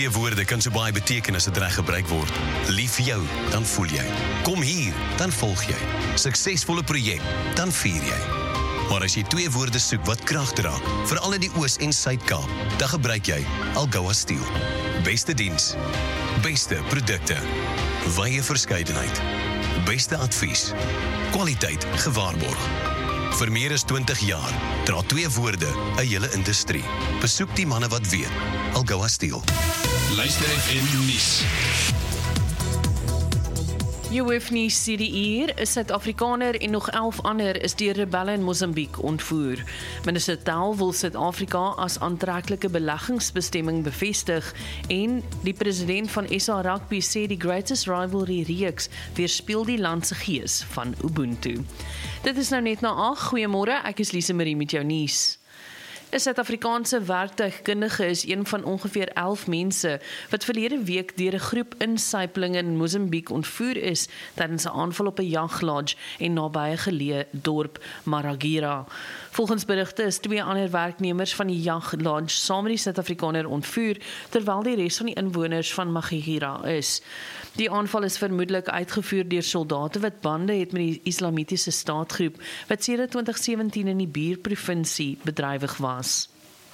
2 woorde kan so baie beteken as dit reg gebruik word. Lief vir jou, dan voel jy. Kom hier, dan volg jy. Suksesvolle projek, dan vier jy. Maar as jy 2 woorde soek wat krag dra, veral in die Oos- en Suid-Kaap, dan gebruik jy Algoa Steel. Beste diens, beste produkte, wye verskeidenheid, beste advies, kwaliteit gewaarborg. Vir meer as 20 jaar dra 2 woorde 'n hele industrie. Besoek die manne wat weet. Algoa Steel. Luister FM nuus. Joefnie sê die uur, 'n Suid-Afrikaner en nog 11 ander is deur rebelle in Mosambiek ontvoer. Minister Tel wil Suid-Afrika as aantreklike beleggingsbestemming bevestig en die president van SA Rugby sê die Greatest Rivalry reeks weerspieël die land se gees van Ubuntu. Dit is nou net na 8. Goeiemôre, ek is Lise Marie met jou nuus. 'n Suid-Afrikaanse werktuigkundige is een van ongeveer 11 mense wat verlede week deur 'n groep insypelinge in Mosambiek ontvoer is tydens 'n aanval op 'n jaglodge en naby 'n geleë dorp Maragira. Volgens berigte is 2 ander werknemers van die jaglodge saam met die Suid-Afrikaner ontvoer terwyl die res van die inwoners van Maragira is. Die aanval is vermoedelik uitgevoer deur soldate wat bande het met die Islamitiese Staatgroep wat sedert 2017 in die buurprovinsie bedrywig was.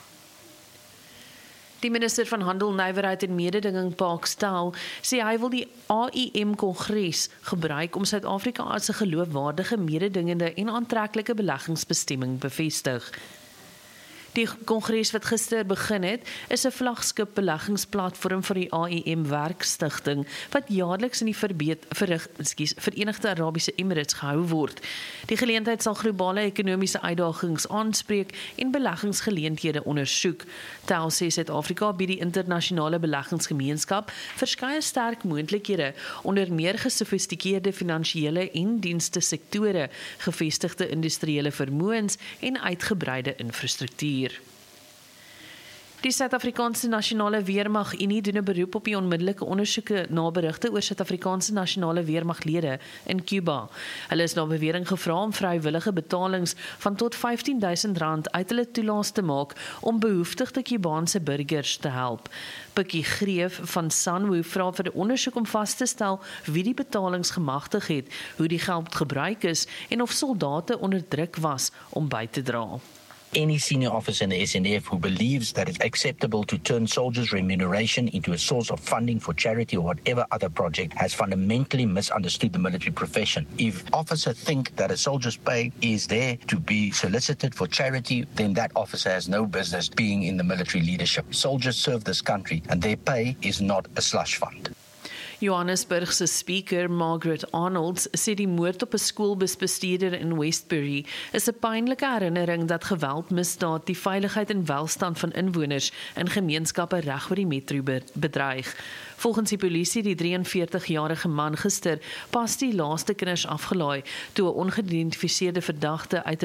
Die minister van Handel, Nywerheid en Mededinging, Park Staal, sê hy wil die AIM-kongres gebruik om Suid-Afrika as 'n geloofwaardige, mededingende en aantreklike beleggingsbestemming bevestig. Die kongres wat gister begin het, is 'n vlaggenskap beleggingsplatform vir die AIM werkstigting wat jaarliks in die Verenigde Arabiese Emirates gehou word. Die geleentheid sal globale ekonomiese uitdagings aanspreek en beleggingsgeleenthede ondersoek. Tel sê Suid-Afrika bied die internasionale beleggingsgemeenskap verskeie sterk moontlikhede onder meer gesofistikeerde finansiële en dienste sektore, gevestigde industriële vermoëns en uitgebreide infrastruktuur. Die Suid-Afrikaanse Nasionale Weermag Unie doen 'n beroep op die onmiddellike ondersoeke na berigte oor Suid-Afrikaanse nasionale weermaglede in Cuba. Hulle is na bewering gevra om vrywillige betalings van tot R15.000 uit hulle toelaas te maak om behoeftigde Cubaanse burgers te help. Pikkie Greef van Sanwo vra vir 'n ondersoek om vas te stel wie die betalings gemagtig het, hoe die geld gebruik is en of soldate onder druk was om by te dra. Any senior officer in the SNF who believes that it's acceptable to turn soldiers' remuneration into a source of funding for charity or whatever other project has fundamentally misunderstood the military profession. If officers think that a soldier's pay is there to be solicited for charity, then that officer has no business being in the military leadership. Soldiers serve this country and their pay is not a slush fund. Johannesburg se speaker Margaret Arnolds sê die moord op 'n skoolbusbestuurder in Westbury is 'n pynlike herinnering dat geweld, misdaad, die veiligheid en welstand van inwoners in gemeenskappe reg oor die metro bedreig. Volgens die polisie die 43-jarige man gister pas die laaste kinders afgelaai toe 'n ongeïdentifiseerde verdagte uit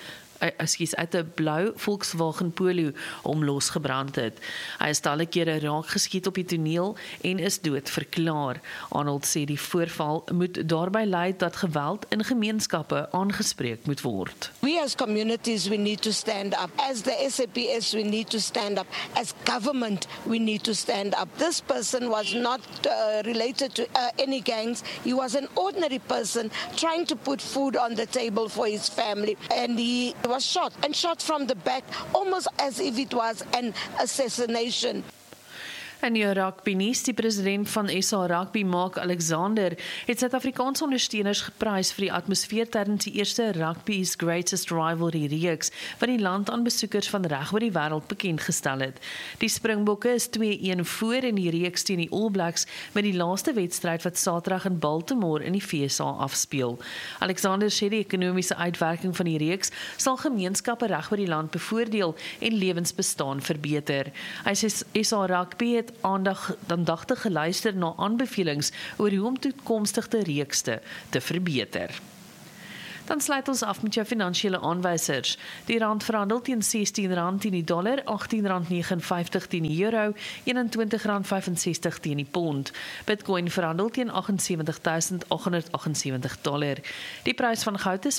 'n blou Volkswagen Polo hom losgebrand het. Hy is talle kere raak geskiet op die toneel en is dood verklaar. Arnold sê die voorval moet daarby lei dat geweld in gemeenskappe aangespreek moet word. We as communities, we need to stand up. As the SAPS, we need to stand up. As government, we need to stand up. This person was not related to any gangs. He was an ordinary person trying to put food on the table for his family. And he was shot from the back, almost as if it was an assassination. En die rugbynuus, die president van SA Rugby, Mark Alexander, het Suid-Afrikaanse ondersteuners geprys vir die atmosfeer tydens die eerste Rugby's Greatest Rivalry reeks, wat die land aan besoekers van reg oor die wêreld bekend gestel het. Die Springbokke is 2-1 voor in die reeks teen die All Blacks, met die laaste wedstryd wat Saterdag in Baltimore in die VSA afspeel. Alexander sê die ekonomiese uitwerking van die reeks sal gemeenskappe reg oor die land bevoordeel en lewensbestaan verbeter. Hy sê SA Rugby het aandagtig geluister na aanbevelings oor hoe om toekomstige reekste te verbeter. Dan sluit ons af met jou finansiële aanwysers. Die rand verhandel teen R16 teen die dollar, R18.59 teen die euro, R21.65 teen die pond. Bitcoin verhandel teen $78,878. Die prys van goud is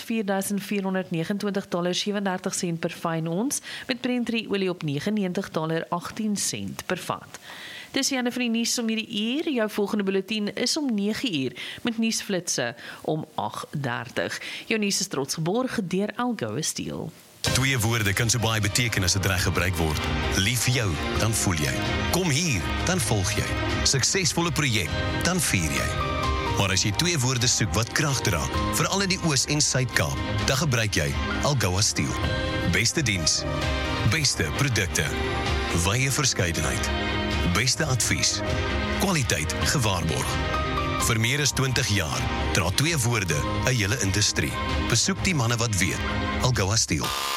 $4.429.37 per fyn ons, met Brent olie op $99.18 per vat. Dis Janne van die nuus om hierdie uur. Jou volgende bulletin is om 9 uur met nuusflitse om 8:30. Jou nuus is trots geborg deur Algoa Steel. 2 woorde kan so baie beteken as dit reg gebruik word. Lief vir jou, dan voel jy. Kom hier, dan volg jy. Suksesvolle projek, dan vier jy. Maar as jy 2 woorde soek wat krag dra, veral in die Oos- en Suid-Kaap, dan gebruik jy Algoa Steel. Beste diens, beste produkte, wye verskeidenheid, beste advies, kwaliteit gewaarborg. Vir meer as 20 jaar dra 2 woorde 'n hele industrie. Besoek die manne wat weet. Algoa Steel.